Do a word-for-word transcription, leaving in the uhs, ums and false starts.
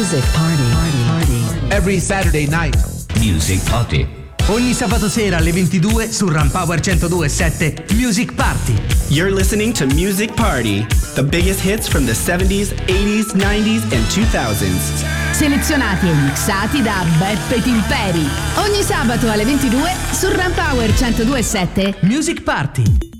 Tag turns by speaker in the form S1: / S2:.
S1: Music Party. Party. Party.
S2: Every Saturday night.
S3: Music Party.
S4: Ogni sabato sera alle ventidue su Rampower centodue e sette Music Party.
S5: You're listening to Music Party, the biggest hits from the seventies, eighties, nineties and two thousands.
S6: Selezionati e mixati da Beppe Timperi. Ogni sabato alle ventidue su Rampower centodue e sette
S4: Music Party.